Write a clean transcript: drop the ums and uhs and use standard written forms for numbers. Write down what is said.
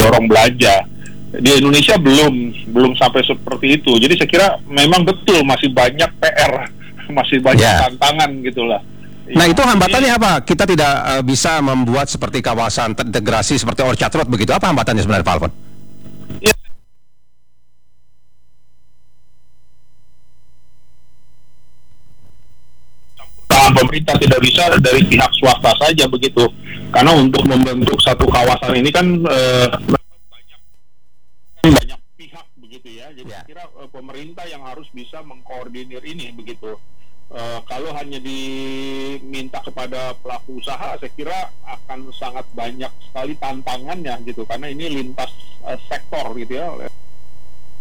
mendorong belanja. Di Indonesia belum sampai seperti itu. Jadi saya kira memang betul masih banyak PR, masih banyak tantangan gitulah. Nah itu hambatannya apa? Kita tidak bisa membuat seperti kawasan terintegrasi seperti Orchard Road begitu. Apa hambatannya sebenarnya, Pak Alfon? Ya. Tangan pemerintah, tidak bisa dari pihak swasta saja begitu. Karena untuk membentuk satu kawasan ini kan banyak pihak begitu ya. Jadi saya kira pemerintah yang harus bisa mengkoordinir ini begitu. Kalau hanya diminta kepada pelaku usaha, saya kira akan sangat banyak sekali tantangannya gitu, karena ini lintas sektor gitu ya.